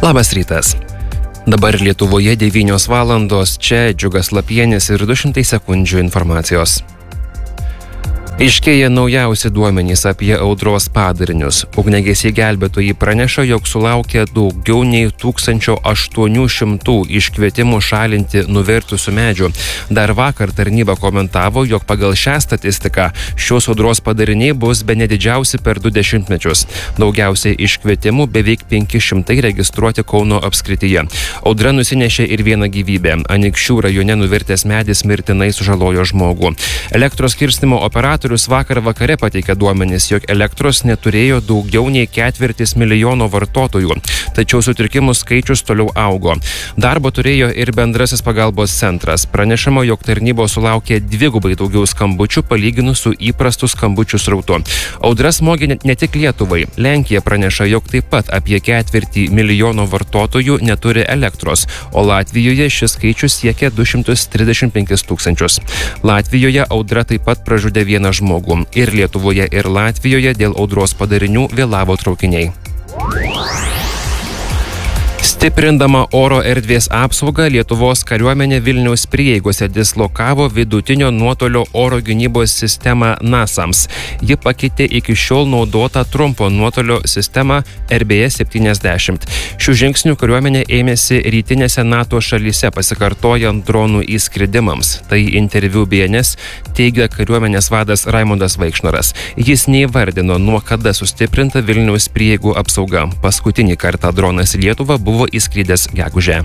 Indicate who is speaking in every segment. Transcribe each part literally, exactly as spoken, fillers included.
Speaker 1: Labas rytas. Dabar Lietuvoje devynios valandos, čia Džiugas Lapienis ir du šimtai sekundžių informacijos. Aiškėja naujausi duomenys apie audros padarinius. Ugniagesiai gelbėtojai praneša, jog sulaukė daugiau nei tūkstančio aštuonių šimtų iškvietimų šalinti nuvirtusių medžių. Dar vakar tarnyba komentavo, jog pagal šią statistiką šios audros padariniai bus bene didžiausi per du dešimtmečius. Daugiausiai iškvietimų, beveik penki šimtai registruoti Kauno apskrityje. Audra nusinešė ir vieną gyvybę. Anykščių rajone nuvirtęs medis mirtinai sužalojo žmogų. Elektros skirstymo operatorius vakar vakare pateikė duomenis, jog elektros neturėjo daugiau nei ketvirtis milijono vartotojų, tačiau sutrikimų skaičius toliau augo. Darbo turėjo ir bendrasis pagalbos centras. Pranešama, jog tarnybos sulaukė dvigubai daugiau skambučių palyginus su įprastu skambučių srautu. Audra smogė ne tik Lietuvai. Lenkija praneša, jog taip pat apie ketvirtį milijono vartotojų neturi elektros, o Latvijoje šis skaičius siekia du šimtus trisdešimt penkis tūkstančius. Latvijoje audra taip pat pražudė vieną žmogų. Ir Lietuvoje, ir Latvijoje dėl audros padarinių vėlavo traukiniai. Stiprindama oro erdvės apsaugą, Lietuvos kariuomenė Vilniaus prieigose dislokavo vidutinio nuotolio oro gynybos sistemą NASAMS. Ji pakeitė iki šiol naudotą trumpo nuotolio sistemą R B S septyniasdešimt. Šių žingsnių kariuomenė ėmėsi rytinėse NATO šalyse, pasikartojant dronų įskridimams. Tai interviu B N S teigia kariuomenės vadas Raimundas Vaikšnoras. Jis neįvardino, nuo kada sustiprinta Vilniaus prieigų apsauga. Paskutinį kartą dronas į Lietuvą buvo įskridęs gegužę.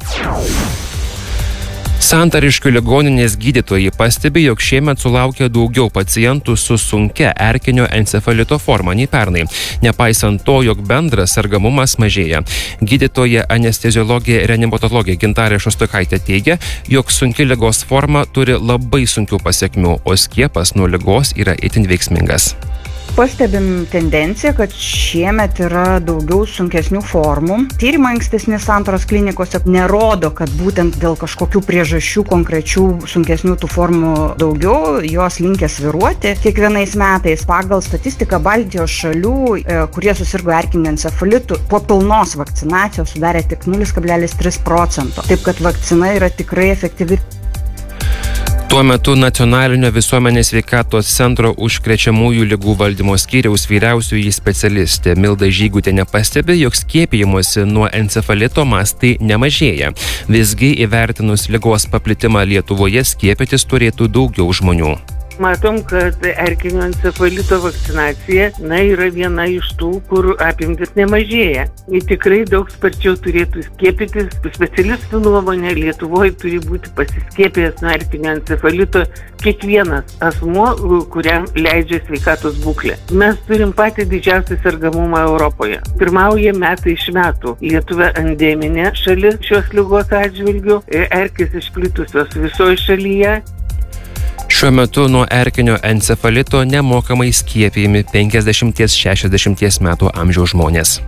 Speaker 1: Santariškių ligoninės gydytojai pastebi, jog šiemet sulaukė daugiau pacientų su sunkia erkinio encefalito forma nei pernai, nepaisant to, jog bendras sergamumas mažėja. Gydytoja anesteziologė reanimatologė Gintarė Šostokaitė teigia, jog sunki ligos forma turi labai sunkių pasekmių, o skiepas nuo ligos yra itin veiksmingas.
Speaker 2: Pastebim tendenciją, kad šiemet yra daugiau sunkesnių formų. Tyrimai ankstesni santaros klinikose nerodo, kad būtent dėl kažkokių priežasčių konkrečių sunkesnių tų formų daugiau, jos linkę svyruoti. Kiekvienais metais pagal statistiką Baltijos šalių, kurie susirgo erkiniu encefalitu, po pilnos vakcinacijos sudarė tik nulis kablelis tris procento. Taip kad vakcina yra tikrai efektyvi.
Speaker 1: Tuo metu Nacionalinio visuomenės sveikatos centro užkrečiamųjų ligų valdymo skyriaus vyriausioji specialistė Milda Žygutienė pastebi, jog skiepijimosi nuo encefalito mastai nemažėja. Visgi įvertinus ligos paplitimą Lietuvoje skiepytis turėtų daugiau žmonių.
Speaker 3: Matom, kad erkinio encefalito vakcinacija na, yra viena iš tų, kur apimtis nemažėja. Ir tikrai daug sparčiau turėtų skiepytis. Specialistų nuomonė, Lietuvoje turi būti pasiskiepėjęs nuo erkinio encefalito kiekvienas asmuo, kuriam leidžia sveikatos būklė. Mes turim patį didžiausią sergamumą Europoje. Pirmauja metai iš metų. Lietuva endeminė šalis šios ligos atžvilgių, erkės išplitusios visoje šalyje.
Speaker 1: Šiuo metu nuo erkinio encefalito nemokamai skiepijami penkiasdešimt šešiasdešimt metų amžiaus žmonės.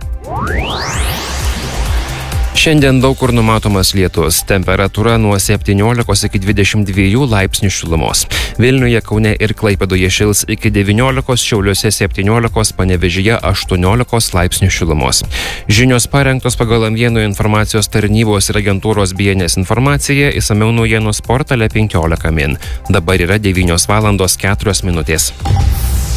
Speaker 1: Šiandien daug kur numatomas lietus. Temperatūra nuo septyniolikos iki dvidešimt dviejų laipsnių šilumos. Vilniuje, Kaune ir Klaipėdoje šils iki devyniolikos, Šiauliuose septyniolikos, Panevėžyje aštuoniolikos laipsnių šilumos. Žinios parengtos pagal naujienų informacijos tarnybos ir agentūros B N S informaciją, išsamiau naujienos portale penkiolika min. Dabar yra devynios valandos keturios minutės.